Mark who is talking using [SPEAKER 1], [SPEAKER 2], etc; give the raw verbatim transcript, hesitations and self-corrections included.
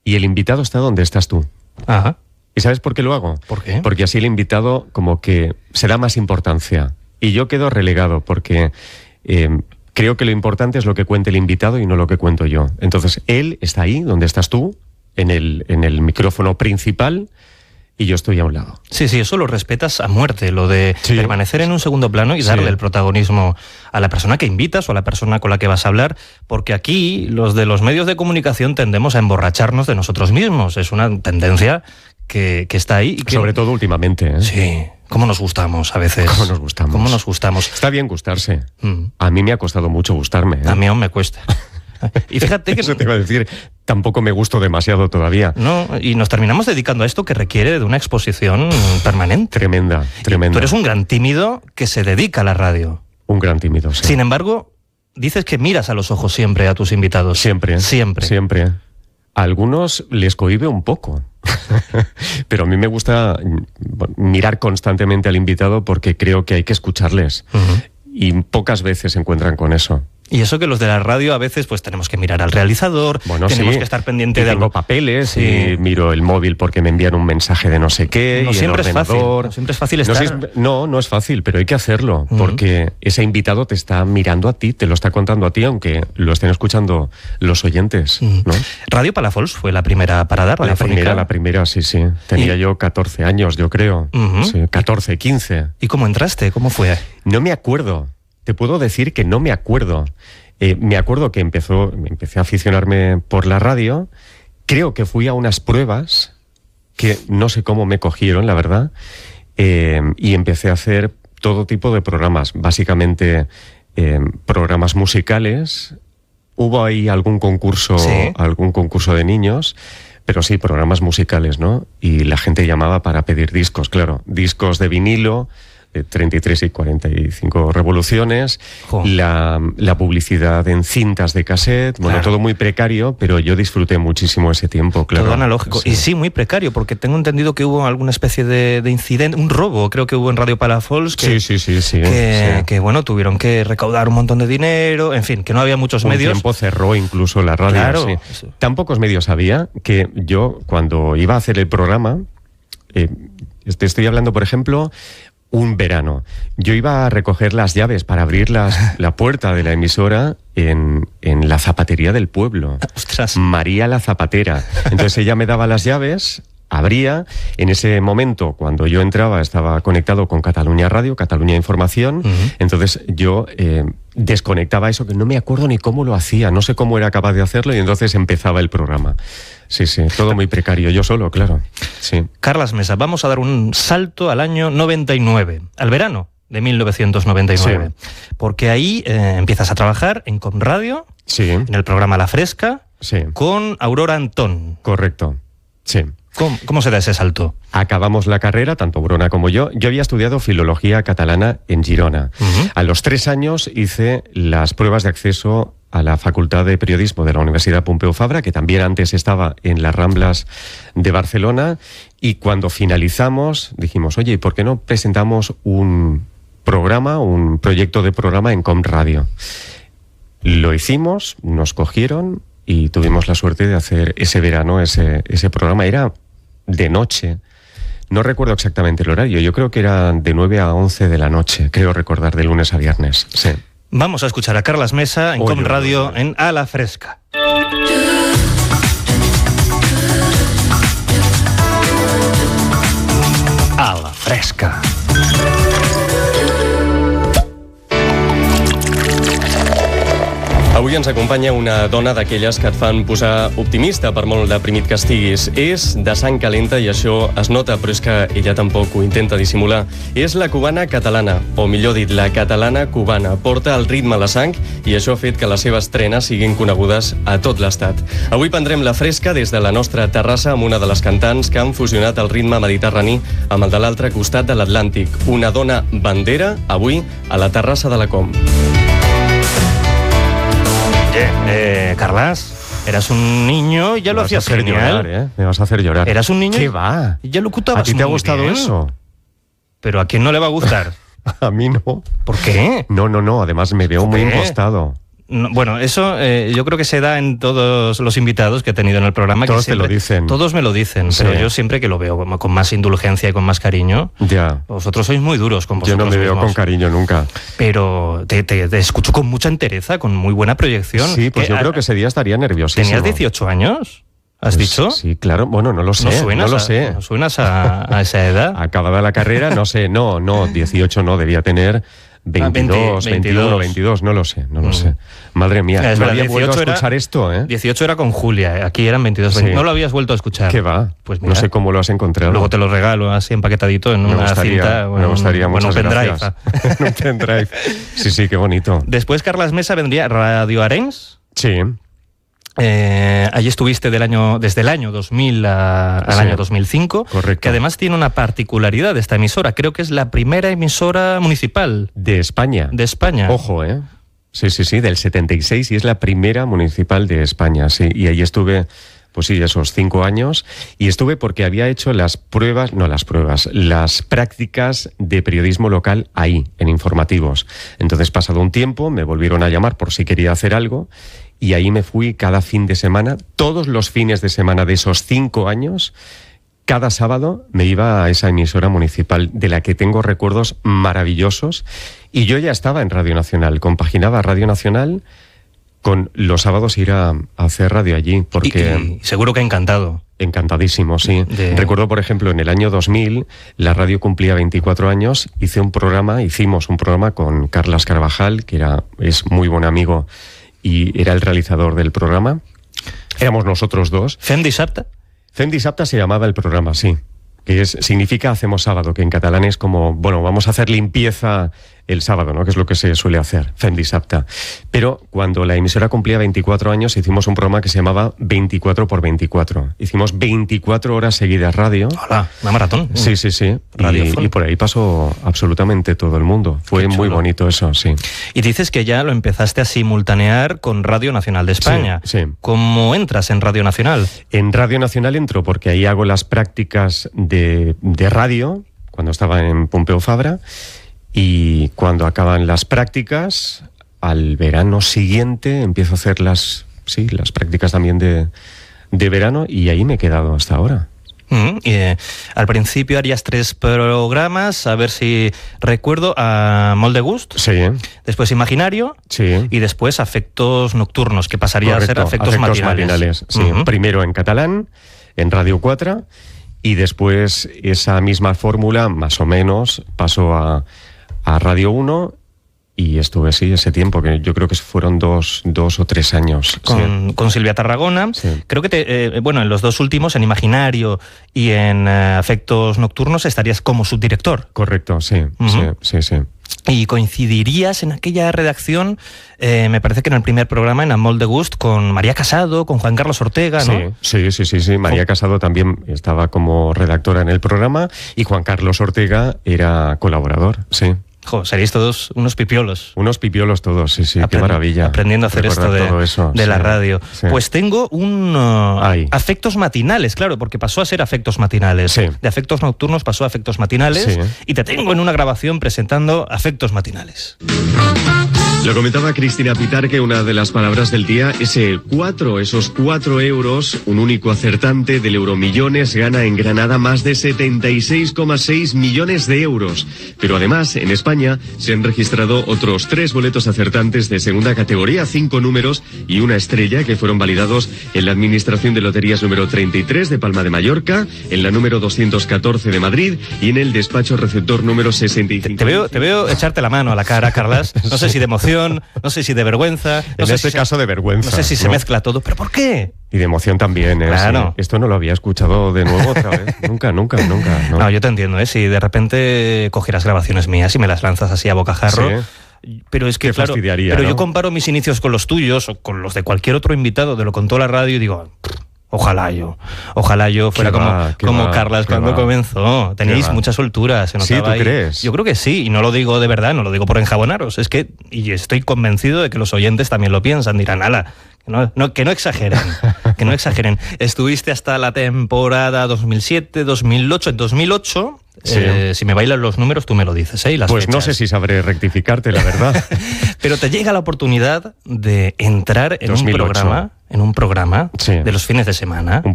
[SPEAKER 1] y el invitado está donde estás tú.
[SPEAKER 2] Ajá.
[SPEAKER 1] ¿Y sabes por qué lo hago?
[SPEAKER 2] ¿Por qué?
[SPEAKER 1] Porque así el invitado como que se da más importancia. Y yo quedo relegado porque eh, creo que lo importante es lo que cuente el invitado y no lo que cuento yo. Entonces, él está ahí, donde estás tú, en el, en el micrófono principal, y yo estoy a un lado.
[SPEAKER 2] Sí, sí, eso lo respetas a muerte, lo de
[SPEAKER 1] Sí.
[SPEAKER 2] permanecer en un segundo plano y
[SPEAKER 1] Sí.
[SPEAKER 2] darle el protagonismo a la persona que invitas o a la persona con la que vas a hablar, porque aquí los de los medios de comunicación tendemos a emborracharnos de nosotros mismos. Es una tendencia que, que está ahí. Y que,
[SPEAKER 1] Sobre todo últimamente, ¿eh?
[SPEAKER 2] Sí, cómo nos gustamos a veces.
[SPEAKER 1] Cómo nos gustamos.
[SPEAKER 2] Cómo nos gustamos.
[SPEAKER 1] Está bien gustarse.
[SPEAKER 2] Mm.
[SPEAKER 1] A mí me ha costado mucho gustarme, ¿eh?
[SPEAKER 2] A mí aún me cuesta. Y fíjate que...
[SPEAKER 1] Eso te iba a decir, tampoco me gusto demasiado todavía.
[SPEAKER 2] No, y nos terminamos dedicando a esto que requiere de una exposición permanente.
[SPEAKER 1] Tremenda, tremenda.
[SPEAKER 2] Tú eres un gran tímido que se dedica a la radio.
[SPEAKER 1] Un gran tímido, sí.
[SPEAKER 2] Sin embargo, dices que miras a los ojos siempre a tus invitados.
[SPEAKER 1] Siempre.
[SPEAKER 2] Siempre.
[SPEAKER 1] Siempre. A algunos les cohíbe un poco. Pero a mí me gusta mirar constantemente al invitado porque creo que hay que escucharles.
[SPEAKER 2] Uh-huh.
[SPEAKER 1] Y pocas veces se encuentran con eso.
[SPEAKER 2] Y eso que los de la radio a veces pues tenemos que mirar al realizador,
[SPEAKER 1] Bueno,
[SPEAKER 2] tenemos
[SPEAKER 1] sí,
[SPEAKER 2] que estar pendiente
[SPEAKER 1] y
[SPEAKER 2] de
[SPEAKER 1] tengo
[SPEAKER 2] algo.
[SPEAKER 1] papeles
[SPEAKER 2] Sí.
[SPEAKER 1] y miro el móvil porque me envían un mensaje de no sé qué.
[SPEAKER 2] No
[SPEAKER 1] y
[SPEAKER 2] siempre
[SPEAKER 1] el
[SPEAKER 2] es fácil,
[SPEAKER 1] ordenador.
[SPEAKER 2] no siempre es fácil
[SPEAKER 1] No,
[SPEAKER 2] estar.
[SPEAKER 1] si es- no, no es fácil, pero hay que hacerlo
[SPEAKER 2] Ujú.
[SPEAKER 1] porque ese invitado te está mirando a ti, te lo está contando a ti, aunque lo estén escuchando los oyentes,
[SPEAKER 2] Ujú.
[SPEAKER 1] ¿no?
[SPEAKER 2] Radio Palafols fue la primera parada
[SPEAKER 1] La
[SPEAKER 2] radiofónica.
[SPEAKER 1] primera, la primera, sí, sí. Tenía
[SPEAKER 2] Y-
[SPEAKER 1] yo catorce años, yo creo.
[SPEAKER 2] Ujú.
[SPEAKER 1] Sí, catorce, quince.
[SPEAKER 2] ¿Y cómo entraste? ¿Cómo fue?
[SPEAKER 1] No me acuerdo. Te puedo decir que no me acuerdo. Eh, me acuerdo que empezó, empecé a aficionarme por la radio. Creo que fui a unas pruebas que no sé cómo me cogieron, la verdad. Eh, y empecé a hacer todo tipo de programas. Básicamente eh, programas musicales. Hubo ahí algún concurso,
[SPEAKER 2] Sí.
[SPEAKER 1] algún concurso de niños. Pero sí, programas musicales, ¿no? Y la gente llamaba para pedir discos, claro. Discos de vinilo, de treinta y tres y cuarenta y cinco revoluciones,
[SPEAKER 2] Jo.
[SPEAKER 1] la, la publicidad en cintas de cassette, bueno,
[SPEAKER 2] Claro.
[SPEAKER 1] todo muy precario, pero yo disfruté muchísimo ese tiempo, claro.
[SPEAKER 2] Todo analógico.
[SPEAKER 1] Sí.
[SPEAKER 2] Y sí, muy precario, porque tengo entendido que hubo alguna especie de, de incidente, un robo, creo que hubo en Radio Palafols, que,
[SPEAKER 1] Sí, sí, sí, sí.
[SPEAKER 2] que,
[SPEAKER 1] sí.
[SPEAKER 2] que, bueno, tuvieron que recaudar un montón de dinero, en fin, que no había muchos
[SPEAKER 1] Un
[SPEAKER 2] medios.
[SPEAKER 1] tiempo cerró incluso la radio.
[SPEAKER 2] Claro.
[SPEAKER 1] Sí.
[SPEAKER 2] Eso.
[SPEAKER 1] Tan pocos medios había que yo, cuando iba a hacer el programa, eh, te estoy hablando, por ejemplo, un verano. Yo iba a recoger las llaves para abrir las, la puerta de la emisora en, en la zapatería del pueblo.
[SPEAKER 2] Ostras.
[SPEAKER 1] María la Zapatera. Entonces ella me daba las llaves, abría. En ese momento, cuando yo entraba, estaba conectado con Cataluña Radio, Cataluña Información.
[SPEAKER 2] Ujú.
[SPEAKER 1] Entonces yo eh, desconectaba eso, que no me acuerdo ni cómo lo hacía, no sé cómo era capaz de hacerlo, y entonces empezaba el programa. Sí, sí, todo muy precario, yo solo, claro. Sí.
[SPEAKER 2] Carlas Mesa, vamos a dar un salto al año noventa y nueve, al verano de mil novecientos noventa y nueve.
[SPEAKER 1] Sí.
[SPEAKER 2] Porque ahí eh, empiezas a trabajar en Comradio,
[SPEAKER 1] Sí,
[SPEAKER 2] en el programa La Fresca,
[SPEAKER 1] sí,
[SPEAKER 2] con Aurora Antón.
[SPEAKER 1] correcto. Sí.
[SPEAKER 2] ¿Cómo, cómo se da ese salto?
[SPEAKER 1] Acabamos la carrera, tanto Brona como yo. Yo había estudiado filología catalana en Girona.
[SPEAKER 2] Ujú.
[SPEAKER 1] A los tres años hice las pruebas de acceso a la Facultad de Periodismo de la Universidad Pompeu Fabra, que también antes estaba en las Ramblas de Barcelona, y cuando finalizamos dijimos, oye, ¿y por qué no presentamos un programa, un proyecto de programa en Com Radio? Lo hicimos, nos cogieron y tuvimos la suerte de hacer ese verano ese, ese programa. Era de noche. No recuerdo exactamente el horario, yo creo que era de nueve a once de la noche, creo recordar, de lunes a viernes. Sí.
[SPEAKER 2] Vamos a escuchar a Carlas Mesa en
[SPEAKER 1] Oye,
[SPEAKER 2] Com Radio
[SPEAKER 1] oye.
[SPEAKER 2] en A la Fresca. A la Fresca.
[SPEAKER 3] Avui ens acompanya una dona d'aquelles que et fan posar optimista per molt deprimit que estiguis. És de sang calenta i això es nota, però és que ella tampoc ho intenta dissimular. És la cubana catalana, o millor dit, la catalana cubana. Porta el ritme a la sang i això ha fet que les seves trenes siguin conegudes a tot l'estat. Avui prendrem la fresca des de la nostra terrassa amb una de les cantants que han fusionat el ritme mediterrani amb el de l'altre costat de l'Atlàntic. Una dona bandera, avui, a la terrassa de la Com.
[SPEAKER 2] Oye, eh, Carlas, eras un niño y ya
[SPEAKER 1] Me
[SPEAKER 2] lo
[SPEAKER 1] vas a
[SPEAKER 2] hacías
[SPEAKER 1] hacer
[SPEAKER 2] genial.
[SPEAKER 1] llorar, ¿eh? Me vas a hacer llorar.
[SPEAKER 2] Eras un niño
[SPEAKER 1] ¿Qué
[SPEAKER 2] y-
[SPEAKER 1] va?
[SPEAKER 2] y ya lo ocultabas
[SPEAKER 1] ¿A ti te ha
[SPEAKER 2] muy
[SPEAKER 1] gustado
[SPEAKER 2] bien.
[SPEAKER 1] eso?
[SPEAKER 2] Pero ¿a quién no le va a gustar?
[SPEAKER 1] A mí no.
[SPEAKER 2] ¿Por qué?
[SPEAKER 1] No, no, no. Además me veo muy
[SPEAKER 2] Joder.
[SPEAKER 1] impostado.
[SPEAKER 2] No, bueno, eso eh, yo creo que se da en todos los invitados que he tenido en el programa.
[SPEAKER 1] Todos
[SPEAKER 2] que siempre,
[SPEAKER 1] te lo dicen.
[SPEAKER 2] Todos me lo dicen, sí. Pero yo siempre que lo veo con, con más indulgencia y con más cariño.
[SPEAKER 1] Ya.
[SPEAKER 2] Vosotros sois muy duros con vosotros
[SPEAKER 1] Yo no me
[SPEAKER 2] mismos.
[SPEAKER 1] veo con cariño nunca.
[SPEAKER 2] Pero te, te, te escucho con mucha entereza, con muy buena proyección.
[SPEAKER 1] Sí, pues yo
[SPEAKER 2] a,
[SPEAKER 1] creo que ese día estaría nerviosísimo.
[SPEAKER 2] ¿Tenías dieciocho años? ¿Has
[SPEAKER 1] pues,
[SPEAKER 2] dicho?
[SPEAKER 1] Sí, claro. Bueno, no lo sé.
[SPEAKER 2] ¿No suenas,
[SPEAKER 1] no lo
[SPEAKER 2] a,
[SPEAKER 1] sé.
[SPEAKER 2] ¿no suenas a, a esa edad?
[SPEAKER 1] Acabada la carrera, no sé. No, no, dieciocho no, debía tener veintidós, veintiuno, veintidós, no lo sé, no lo mm. sé. Madre mía,
[SPEAKER 2] es
[SPEAKER 1] no
[SPEAKER 2] verdad,
[SPEAKER 1] había vuelto a escuchar
[SPEAKER 2] era,
[SPEAKER 1] esto, ¿eh?
[SPEAKER 2] dieciocho era con Julia, aquí eran veintidós, sí. veinte. No lo habías vuelto a escuchar.
[SPEAKER 1] ¿Qué va?
[SPEAKER 2] Pues mira,
[SPEAKER 1] no sé cómo lo has encontrado.
[SPEAKER 2] Luego te lo regalo así empaquetadito en
[SPEAKER 1] me
[SPEAKER 2] una
[SPEAKER 1] gustaría,
[SPEAKER 2] cinta.
[SPEAKER 1] Me gustaría,
[SPEAKER 2] bueno,
[SPEAKER 1] muchas
[SPEAKER 2] un pendrive.
[SPEAKER 1] gracias. Un pendrive. Sí, sí, qué bonito.
[SPEAKER 2] Después Carlas Mesa vendría Radio Arenys.
[SPEAKER 1] Sí.
[SPEAKER 2] Eh, allí estuviste del año, desde el año dos mil a, al sí, año dos mil cinco,
[SPEAKER 1] correcto.
[SPEAKER 2] Que además tiene una particularidad de esta emisora. Creo que es la primera emisora municipal.
[SPEAKER 1] De España.
[SPEAKER 2] De España.
[SPEAKER 1] Ojo, ¿eh? Sí, sí, sí, del setenta y seis y es la primera municipal de España, sí. Y ahí estuve, pues sí, esos cinco años. Y estuve porque había hecho las pruebas, no las pruebas, las prácticas de periodismo local ahí, en informativos. Entonces, pasado un tiempo, me volvieron a llamar por si quería hacer algo. Y ahí me fui cada fin de semana, todos los fines de semana de esos cinco años, cada sábado me iba a esa emisora municipal de la que tengo recuerdos maravillosos. Y yo ya estaba en Radio Nacional, compaginaba Radio Nacional con los sábados ir a, a hacer radio allí. Porque
[SPEAKER 2] y, y seguro que encantado.
[SPEAKER 1] Encantadísimo, sí. De... Recuerdo, por ejemplo, en el año dos mil, la radio cumplía veinticuatro años, hice un programa, hicimos un programa con Carlas Carvajal, que era, es muy buen amigo y era el realizador del programa. Éramos nosotros dos.
[SPEAKER 2] ¿Fem dissabte?
[SPEAKER 1] Fem dissabte se llamaba el programa, sí. Que es, significa hacemos sábado, que en catalán es como, bueno, vamos a hacer limpieza el sábado, ¿no? Que es lo que se suele hacer, Fem dissabte. Pero cuando la emisora cumplía veinticuatro años, hicimos un programa que se llamaba veinticuatro por veinticuatro. Hicimos veinticuatro horas seguidas radio.
[SPEAKER 2] Hola, una maratón.
[SPEAKER 1] Sí, sí, sí. Y, y por ahí pasó absolutamente todo el mundo. Fue muy bonito eso, sí.
[SPEAKER 2] Y dices que ya lo empezaste a simultanear con Radio Nacional de España.
[SPEAKER 1] Sí, sí.
[SPEAKER 2] ¿Cómo entras en Radio Nacional?
[SPEAKER 1] En Radio Nacional entro porque ahí hago las prácticas de, de radio, cuando estaba en Pompeu Fabra. Y cuando acaban las prácticas, al verano siguiente empiezo a hacer las, sí, las prácticas también de, de verano y ahí me he quedado hasta ahora.
[SPEAKER 2] Mm, y, eh, al principio harías tres programas, a ver si recuerdo, a Molt de Gust,
[SPEAKER 1] sí.
[SPEAKER 2] Después Imaginario,
[SPEAKER 1] sí.
[SPEAKER 2] Y después Afectos Nocturnos, que pasaría
[SPEAKER 1] Correcto.
[SPEAKER 2] a ser Afectos,
[SPEAKER 1] Afectos
[SPEAKER 2] Matinales.
[SPEAKER 1] matinales sí.
[SPEAKER 2] Uh-huh.
[SPEAKER 1] Primero en catalán, en Radio cuatro, y después esa misma fórmula, más o menos, pasó a... a Radio uno y estuve, sí, ese tiempo, que yo creo que fueron dos, dos o tres años.
[SPEAKER 2] Con,
[SPEAKER 1] sí.
[SPEAKER 2] con Silvia Tarragona. Sí. Creo que, te, eh, bueno, en los dos últimos, en Imaginario y en eh, Afectos Nocturnos, estarías como subdirector.
[SPEAKER 1] Correcto, sí, uh-huh. sí, sí, sí.
[SPEAKER 2] Y coincidirías en aquella redacción, eh, me parece que en el primer programa, en A Molt de Gust, con María Casado, con Juan Carlos Ortega, ¿no?
[SPEAKER 1] Sí, sí, sí, sí, sí. María Casado también estaba como redactora en el programa y Juan Carlos Ortega era colaborador, sí.
[SPEAKER 2] Jo, seréis todos unos pipiolos.
[SPEAKER 1] Unos pipiolos todos, sí, sí, Aprend- qué maravilla.
[SPEAKER 2] Aprendiendo a hacer esto de, eso, de sí, la radio. Sí. Pues tengo un uh, Afectos Matinales, claro, porque pasó a ser Afectos Matinales.
[SPEAKER 1] Sí.
[SPEAKER 2] De Afectos Nocturnos pasó a Afectos Matinales, sí. Y te tengo en una grabación presentando Afectos Matinales.
[SPEAKER 3] Lo comentaba Cristina Pitar, que una de las palabras del día es el cuatro, esos cuatro euros, un único acertante del Euromillones gana en Granada más de setenta y seis coma seis millones de euros. Pero además, en España se han registrado otros tres boletos acertantes de segunda categoría, cinco números y una estrella que fueron validados en la Administración de Loterías número treinta y tres de Palma de Mallorca, en la número doscientos catorce de Madrid y en el despacho receptor número sesenta y cinco.
[SPEAKER 2] Te, te, veo, te veo echarte la mano a la cara, Carlas. No sé si de emoción, no sé si de vergüenza. No
[SPEAKER 1] en
[SPEAKER 2] sé
[SPEAKER 1] este
[SPEAKER 2] si
[SPEAKER 1] caso
[SPEAKER 2] se,
[SPEAKER 1] de vergüenza.
[SPEAKER 2] No sé si ¿no? se mezcla todo, pero ¿por qué?
[SPEAKER 1] Y de emoción también, ¿eh?
[SPEAKER 2] Claro.
[SPEAKER 1] Sí. Esto no lo había escuchado de nuevo otra vez. nunca, nunca, nunca. No.
[SPEAKER 2] no, yo te entiendo, ¿eh? Si de repente cogieras grabaciones mías y me las lanzas así a bocajarro. Sí. Pero es que,
[SPEAKER 1] Qué
[SPEAKER 2] claro, pero
[SPEAKER 1] ¿no?
[SPEAKER 2] yo comparo mis inicios con los tuyos o con los de cualquier otro invitado de Lo Contó la Radio y digo, ojalá yo, ojalá yo fuera
[SPEAKER 1] qué
[SPEAKER 2] como,
[SPEAKER 1] va,
[SPEAKER 2] como
[SPEAKER 1] va,
[SPEAKER 2] Carlas cuando
[SPEAKER 1] va.
[SPEAKER 2] comenzó. Tenéis mucha soltura, se notaba
[SPEAKER 1] ¿Sí, tú
[SPEAKER 2] ahí.
[SPEAKER 1] crees?
[SPEAKER 2] Yo creo que sí, y no lo digo de verdad, no lo digo por enjabonaros, es que, y estoy convencido de que los oyentes también lo piensan, dirán, ala, que no, no, que no exageren, que no exageren. Estuviste hasta la temporada dos mil siete, dos mil ocho, en dos mil ocho Sí. Eh, si me bailan los números, tú me lo dices, ¿eh? Y las
[SPEAKER 1] pues
[SPEAKER 2] fechas.
[SPEAKER 1] No sé si sabré rectificarte, la verdad.
[SPEAKER 2] Pero te llega la oportunidad de entrar en dos mil ocho. un programa, en un programa sí. de los fines de semana.
[SPEAKER 1] Un